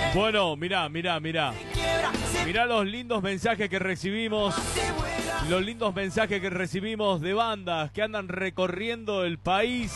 Bueno, mirá los lindos mensajes que recibimos. Los lindos mensajes que recibimos de bandas que andan recorriendo el país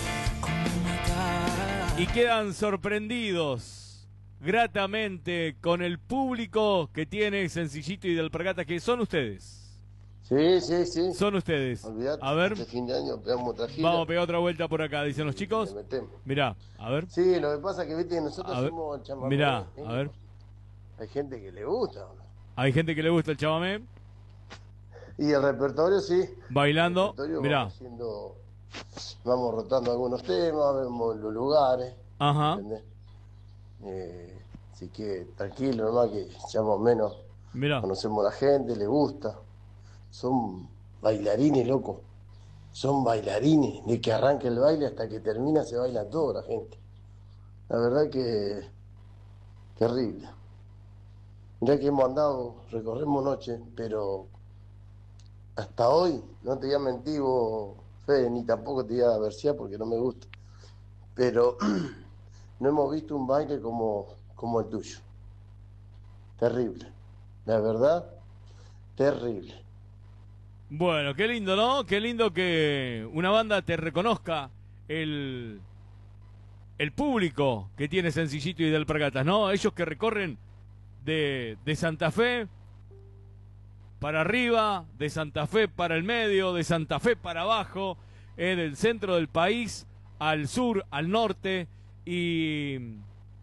y quedan sorprendidos gratamente con el público que tiene Sencillito y de Alpargatas, que son ustedes. Sí. Son ustedes. Olvidate, a ver. este fin de año pegamos otra gira. Vamos a pegar otra vuelta por acá, dicen los chicos. Mirá, a ver. Sí, lo que pasa es que viste, nosotros somos el chamamé. Mirá, a ver. Hay gente que le gusta. Hay gente que le gusta el chamamé. Y el repertorio, sí. Bailando, mirá. Vamos rotando algunos temas, vemos los lugares. Ajá. ¿Entendés? Así que tranquilo, nomás que ya más o menos conocemos a la gente, le gusta. Son bailarines, loco. Son bailarines. De que arranca el baile hasta que termina se baila toda la gente. La verdad que terrible. Mirá que hemos andado, recorremos noche, pero hasta hoy, no te voy a mentir vos, Fede, ni tampoco te voy a versear porque no me gusta. Pero no hemos visto un baile como el tuyo. Terrible. La verdad, terrible. Bueno, qué lindo, ¿no? Qué lindo que una banda te reconozca el público que tiene Sencillito y de Alpargatas, ¿no? Ellos que recorren de Santa Fe para arriba, de Santa Fe para el medio, de Santa Fe para abajo, del centro del país, al sur, al norte, y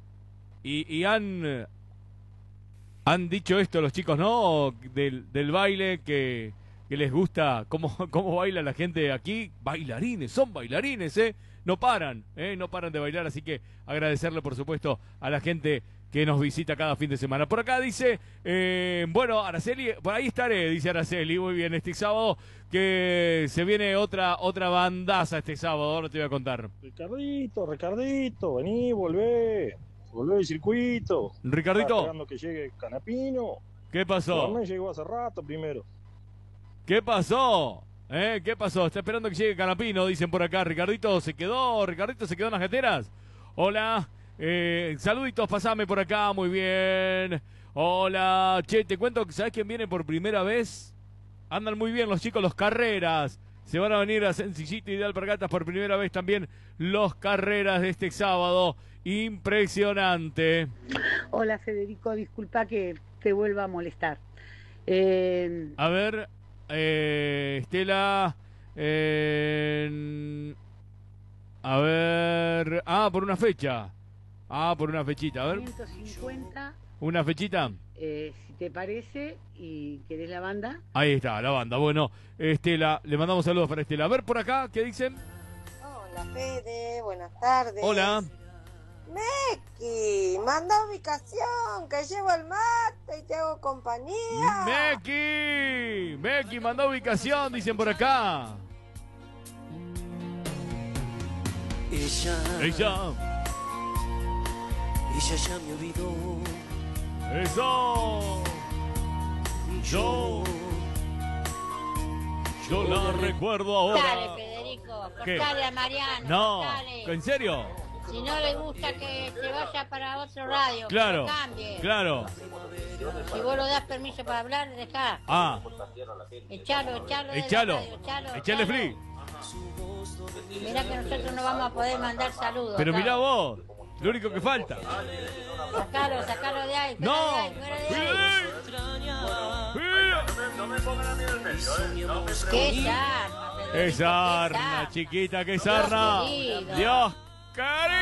han dicho esto los chicos, ¿no? Del baile que les gusta, cómo baila la gente aquí. Bailarines, son bailarines, no paran de bailar, así que agradecerle por supuesto a la gente que nos visita cada fin de semana. Por acá dice, bueno, Araceli, por ahí estaré, dice Araceli, muy bien, este sábado que se viene otra bandaza este sábado, ahora te voy a contar. Ricardito, vení, volvé al circuito. Ricardito. Estaba esperando que llegue Canapino. ¿Qué pasó? No, me llegó hace rato primero. ¿Qué pasó? ¿Qué pasó? Está esperando que llegue Canapino, dicen por acá. Ricardito se quedó en las gateras. Hola. Saluditos, pasame por acá, muy bien. Hola, che, te cuento que ¿sabés quién viene por primera vez? Andan muy bien los chicos, los Carreras. Se van a venir a Sencillito y de Alpargatas por primera vez también los Carreras de este sábado. Impresionante. Hola, Federico, disculpa que te vuelva a molestar. A ver, Estela. A ver. Por una fecha. Por una fechita, a ver. 150. ¿Una fechita? Si te parece y querés la banda. Ahí está, la banda. Bueno, Estela, le mandamos saludos para Estela. A ver por acá, ¿qué dicen? Hola, Fede, buenas tardes. Hola. Meki, manda ubicación, que llevo el mate y te hago compañía. Meki, manda ubicación, dicen por acá. Ella ya me olvidó. Eso. Yo la recuerdo ahora. Dale, Federico, cortale a Mariano. No, cortale. ¿en serio? Si no le gusta que se vaya para otro radio, claro, que lo cambie. Claro. Si vos lo das permiso para hablar, dejá. Echalo. Echale free. Mirá que nosotros no vamos a poder mandar saludos. Pero mirá vos, lo único que falta. Sacalo de ahí. No. No me pongan a mí en el medio, ¡Qué sarna, Federico! ¡Qué sarna, chiquita, qué sarna! ¡Dios, cariño!